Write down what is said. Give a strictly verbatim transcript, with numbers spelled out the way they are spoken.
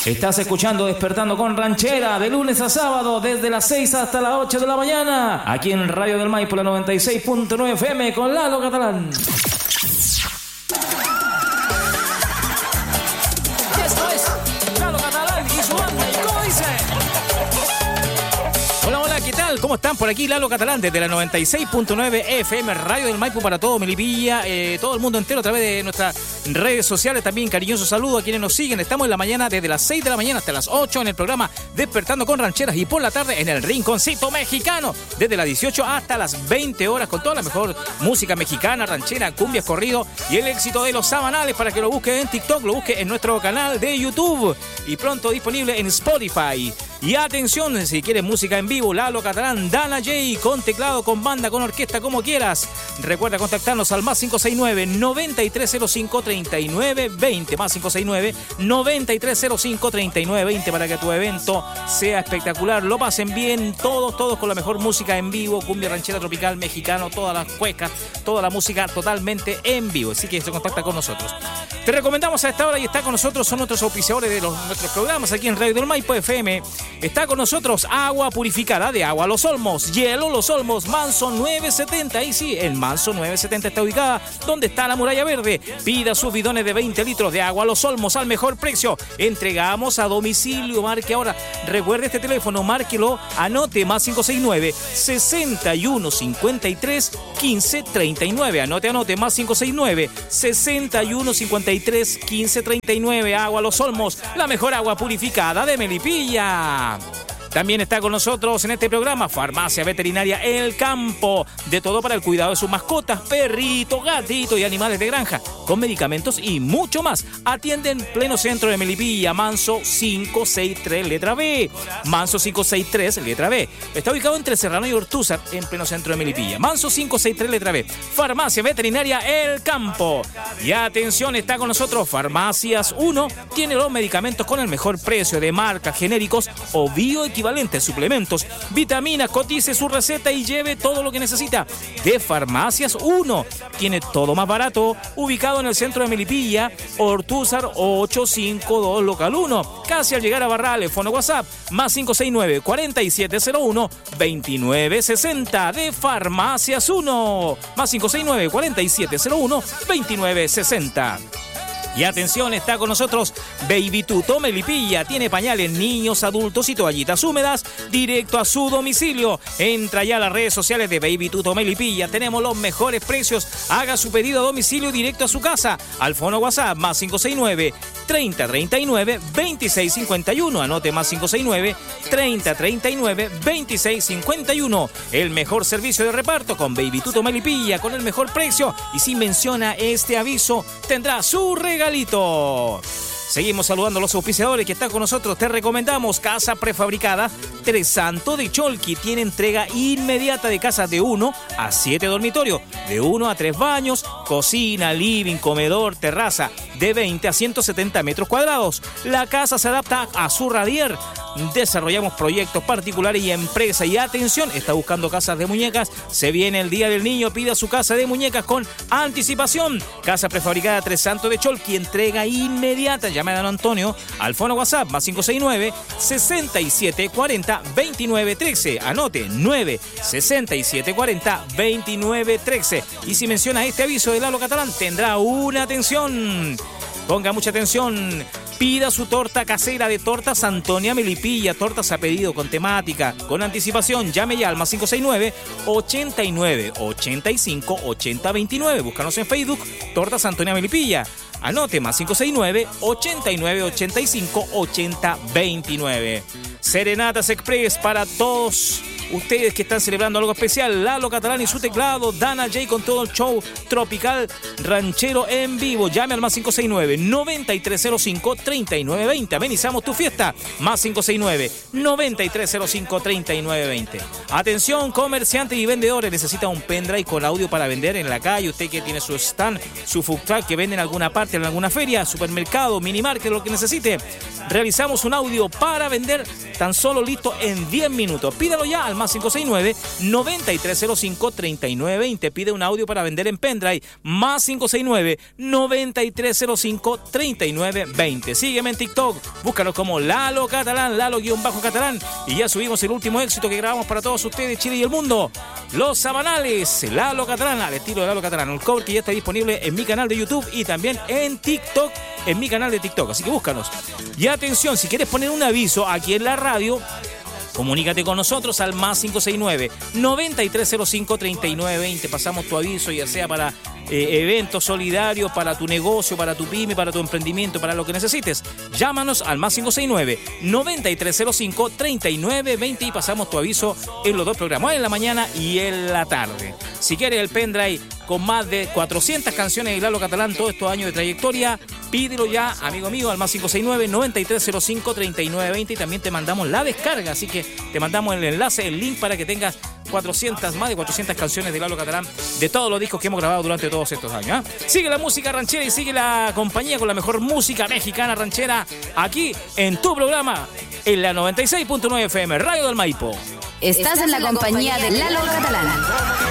Estás escuchando Despertando con Ranchera de lunes a sábado desde las seis hasta las ocho de la mañana aquí en Radio del Maipo, la noventa y seis punto nueve F M con Lalo Catalán. Y esto es Lalo Catalán y su banda. ¿Y cómo dice? Hola, hola, ¿qué tal? ¿Cómo están? Por aquí Lalo Catalán desde la noventa y seis punto nueve F M, Radio del Maipo para todo Melipilla, eh, todo el mundo entero a través de nuestras redes sociales. También cariñoso saludo a quienes nos siguen. Estamos en la mañana desde las seis de la mañana hasta las ocho en el programa Despertando con Rancheras, y por la tarde en el Rinconcito Mexicano desde las dieciocho hasta las veinte horas con toda la mejor música mexicana, ranchera, cumbias, corrido y el éxito de los sabanales, para que lo busque en TikTok, lo busque en nuestro canal de YouTube y pronto disponible en Spotify. Y atención, si quieres música en vivo, Lalo Catalán, Dana J, con teclado, con banda, con orquesta, como quieras. Recuerda contactarnos al más cinco seis nueve, nueve tres cero cinco, tres nueve dos cero, más cinco seis nueve, nueve tres cero cinco, tres nueve dos cero, para que tu evento sea espectacular, lo pasen bien, todos, todos con la mejor música en vivo, cumbia, ranchera, tropical, mexicano, todas las cuecas, toda la música totalmente en vivo. Así que se contacta con nosotros. Te recomendamos a esta hora, y está con nosotros, son nuestros auspiciadores de los, nuestros programas aquí en Radio del Maipo F M. Está con nosotros Agua Purificada de Agua Los Olmos, Hielo Los Olmos, Manso nueve setenta. Y sí, el Manso nueve setenta está ubicada donde está la Muralla Verde. Pida sus bidones de veinte litros de Agua Los Olmos al mejor precio. Entregamos a domicilio. Marque ahora. Recuerde este teléfono, márquelo, anote, más cinco seis nueve, sesenta y uno cincuenta y tres, quince treinta y nueve. Anote, anote, más cinco seis nueve, sesenta y uno cincuenta y tres, quince treinta y nueve. Agua Los Olmos, la mejor agua purificada de Melipilla. También está con nosotros en este programa Farmacia Veterinaria El Campo. De todo para el cuidado de sus mascotas, perritos, gatitos y animales de granja, con medicamentos y mucho más. Atienden pleno centro de Melipilla, Manso cinco seis tres, letra B. Manso cinco seis tres, letra B. Está ubicado entre Serrano y Ortúzar, en pleno centro de Melipilla. Manso cinco seis tres, letra B. Farmacia Veterinaria El Campo. Y atención, está con nosotros Farmacias uno. Tiene los medicamentos con el mejor precio, de marcas, genéricos o bioequivalentes. Suplementos, vitaminas, cotice su receta y lleve todo lo que necesita de Farmacias uno. Tiene todo más barato, ubicado en el centro de Melipilla, Ortúzar ochocientos cincuenta y dos, local uno, casi al llegar a Barrales. Fono WhatsApp, más cinco seis nueve, cuatro siete cero uno, dos nueve seis cero de Farmacias uno, más cinco seis nueve, cuatro siete cero uno, dos nueve seis cero. Y atención, está con nosotros Baby Tuto Melipilla. Tiene pañales niños, adultos y toallitas húmedas directo a su domicilio. Entra ya a las redes sociales de Baby Tuto Melipilla. Tenemos los mejores precios. Haga su pedido a domicilio directo a su casa. Al fono WhatsApp, más cinco seis nueve, treinta treinta y nueve, veintiséis cincuenta y uno. Anote, más cinco seis nueve, treinta treinta y nueve, veintiséis cincuenta y uno. El mejor servicio de reparto con Baby Tuto Melipilla, con el mejor precio. Y si menciona este aviso, tendrá su regalo. Seguimos saludando a los auspiciadores que están con nosotros. Te recomendamos Casa Prefabricada Tres Santos de Cholqui. Tiene entrega inmediata de casas de uno a siete dormitorios, de uno a tres baños, cocina, living, comedor, terraza, de veinte a ciento setenta metros cuadrados. La casa se adapta a su radier. Desarrollamos proyectos particulares y empresas. Y atención, está buscando casas de muñecas. Se viene el Día del Niño, pida su casa de muñecas con anticipación. Casa Prefabricada Tres Santos de Cholqui, entrega inmediata. Llame a don Antonio al fono WhatsApp, más cinco seis nueve, sesenta y siete cuarenta, veintinueve trece. Anote, nueve sesenta y siete cuarenta, veintinueve trece. Y si menciona este aviso de Lalo Catalán, tendrá una atención. Ponga mucha atención. Pida su torta casera de Tortas Antonia Melipilla. Tortas a pedido con temática, con anticipación. Llame ya al más cinco seis nueve, ochenta y nueve, ochenta y cinco, ochenta veintinueve. Búscanos en Facebook, Tortas Antonia Melipilla. Anote, más cinco seis nueve, ochenta y nueve, ochenta y cinco, ochenta veintinueve. Serenatas Express para todos ustedes que están celebrando algo especial. Lalo Catalán y su teclado, Dana J con todo el show tropical ranchero en vivo. Llame al más cinco seis nueve, noventa y tres cero cinco, treinta y nueve veinte. Amenizamos tu fiesta. Más cinco seis nueve, noventa y tres cero cinco, treinta y nueve veinte. Atención, comerciantes y vendedores. Necesita un pendrive con audio para vender en la calle. Usted que tiene su stand, su food truck que vende en alguna parte, en alguna feria, supermercado, minimarket, lo que necesite. Realizamos un audio para vender tan solo listo en diez minutos. Pídalo ya al al más cinco seis nueve, nueve tres cero cinco, tres nueve dos cero. Pide un audio para vender en pendrive. Más cinco seis nueve, nueve tres cero cinco, tres nueve dos cero. Sígueme en TikTok. Búscanos como Lalo Catalán, Lalo-Catalán. Y ya subimos el último éxito que grabamos para todos ustedes, Chile y el mundo. Los Sabanales, Lalo Catalán, al estilo de Lalo Catalán. Un cover que ya está disponible en mi canal de YouTube y también en TikTok, en mi canal de TikTok. Así que búscanos. Y atención, si quieres poner un aviso aquí en la radio, comunícate con nosotros al más cinco seis nueve, nueve tres cero cinco, tres nueve dos cero. Pasamos tu aviso, ya sea para eh, eventos solidarios, para tu negocio, para tu pyme, para tu emprendimiento, para lo que necesites. Llámanos al más cinco seis nueve, nueve tres cero cinco, tres nueve dos cero y pasamos tu aviso en los dos programas, en la mañana y en la tarde. Si quieres el pendrive con más de cuatrocientas canciones de Lalo Catalán, todos estos años de trayectoria, pídelo ya, amigo mío, al más cinco seis nueve, nueve tres cero cinco, tres nueve dos cero y también te mandamos la descarga, así que te mandamos el enlace, el link para que tengas cuatrocientas, más de cuatrocientas canciones de Lalo Catalán de todos los discos que hemos grabado durante todos estos años. ¿eh? Sigue la música ranchera y sigue la compañía con la mejor música mexicana ranchera aquí en tu programa, en la noventa y seis punto nueve F M, Radio del Maipo. Estás en la compañía de Lalo Catalán.